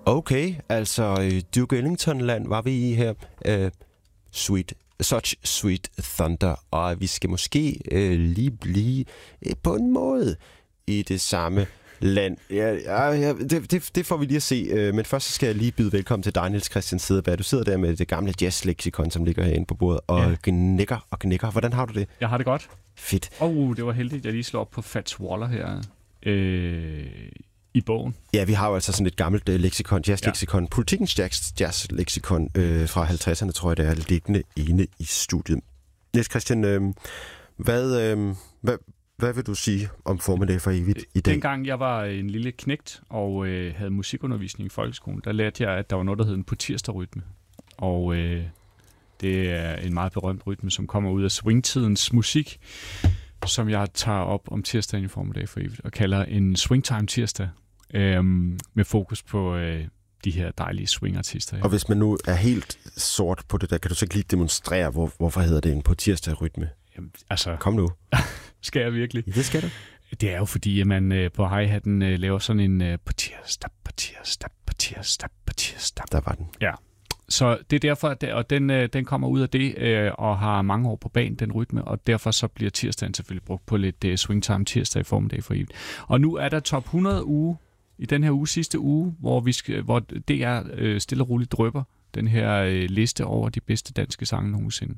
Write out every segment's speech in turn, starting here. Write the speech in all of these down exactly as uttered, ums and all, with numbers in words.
Okay, altså uh, Duke Ellington-land var vi i her. Uh, sweet, Such Sweet Thunder, og vi skal måske uh, lige blive uh, på en måde i det samme land. Ja, ja, ja det, det, det får vi lige at se, uh, men først skal jeg lige byde velkommen til dig, Niels Christian Cederberg. Du sidder der med det gamle jazz-leksikon, som ligger herinde på bordet, og ja. gnækker og gnækker. Hvordan har du det? Jeg har det godt. Fedt. Åh, oh, det var heldigt, jeg lige slår op på Fats Waller her øh, i bogen. Ja, vi har jo altså sådan et gammelt øh, leksikon, jazz-leksikon, ja. Politikens jazz-leksikon øh, fra halvtredserne, tror jeg, det er liggende inde i studiet. Niels Christian, øh, hvad, øh, hvad, hvad vil du sige om Formiddag for evigt i dag? Dengang jeg var en lille knægt og øh, havde musikundervisning i folkeskolen, der lærte jeg, at der var noget, der hed en på tirsdag-rytme. Og øh, det er en meget berømt rytme, som kommer ud af swingtidens musik, som jeg tager op om tirsdagen i Formiddag for evigt og kalder en swingtime tirsdag, øhm, med fokus på øh, de her dejlige swingartister. Ja. Og hvis man nu er helt sort på det der, kan du så ikke lige demonstrere, hvor, hvorfor hedder det en på tirsdag-rytme? Jamen, altså, kom nu. Skal jeg virkelig? Ja, det skal du. Det er jo fordi, at man øh, på hi-hatten øh, laver sådan en øh, på tirsdag, på tirsdag, på tirsdag, på tirsdag. Der var den. Ja. Så det er derfor, at det, og den, øh, den kommer ud af det, øh, og har mange år på banen, den rytme, og derfor så bliver tirsdagen selvfølgelig brugt på lidt øh, swingtime tirsdag i Formiddag for evigt. Og nu er der top hundrede uge, i den her uge, sidste uge, hvor, vi skal, hvor det er øh, stille og roligt drypper, den her øh, liste over de bedste danske sange nogensinde.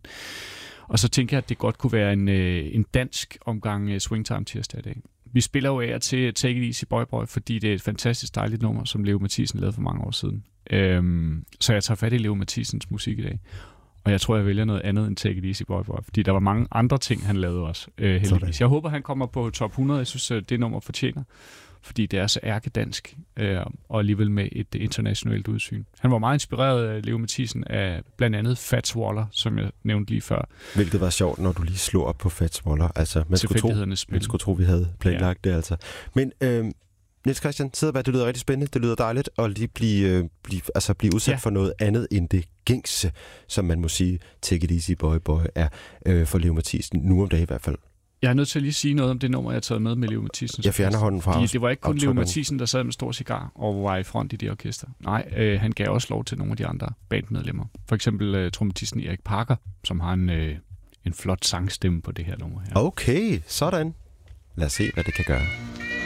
Og så tænker jeg, at det godt kunne være en, øh, en dansk omgang øh, swingtime tirsdag i dag. Vi spiller jo af til Take It Easy Boy Boy, fordi det er et fantastisk dejligt nummer, som Leo Mathisen lavede for mange år siden. Øhm, så jeg tager fat i Leo Mathisens musik i dag. Og jeg tror, jeg vælger noget andet end Take It Easy Boy Boy, fordi der var mange andre ting, han lavede også, øh, heldigvis. Jeg håber, han kommer på top hundrede. Jeg synes, det nummer fortjener, fordi det er så ærkedansk, øh, og alligevel med et internationalt udsyn. Han var meget inspireret af Leo Mathisen af blandt andet Fats Waller, som jeg nævnte lige før. Hvilket var sjovt, når du lige slog op på Fats Waller. Altså, man skulle tro, man skulle tro, vi havde planlagt ja. det altså. Men øh, Niels Christian Cederberg, det lyder rigtig spændende. Det lyder dejligt at lige blive, øh, blive, altså blive udsat ja. for noget andet end det gængse, som man må sige, Take It Easy Boy Boy er øh, for Leo Mathisen, nu om dagen i hvert fald. Jeg er nødt til at lige sige noget om det nummer, jeg har taget med med Leo Mathisen. Jeg fjerner hånden fra os. Det var ikke kun Leo Mathisen, der sad med stor cigar og var i front i det orkester. Nej, øh, han gav også lov til nogle af de andre bandmedlemmer. For eksempel øh, trommetisten Erik Parker, som har en, øh, en flot sangstemme på det her nummer her. Okay, sådan. Lad os se, hvad det kan gøre.